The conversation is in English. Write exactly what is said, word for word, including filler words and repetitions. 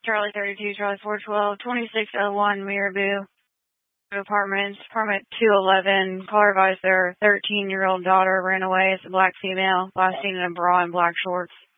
Charlie thirty-two, Charlie four twelve, twenty-six oh one Miraboo Apartments, apartment two eleven. Caller advised their thirteen-year-old daughter ran away as a black female, last seen in a bra and black shorts.